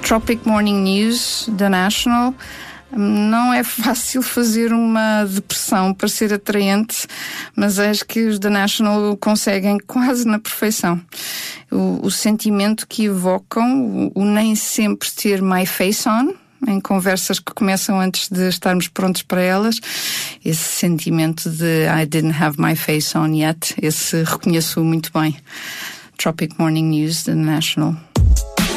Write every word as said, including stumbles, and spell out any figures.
Tropic Morning News, da National. Não é fácil fazer uma depressão para ser atraente, mas acho que os da National conseguem quase na perfeição. O, o sentimento que evocam, o, o nem sempre ter my face on, em conversas que começam antes de estarmos prontos para elas, esse sentimento de I didn't have my face on yet, esse reconheço muito bem. Tropic Morning News, da National.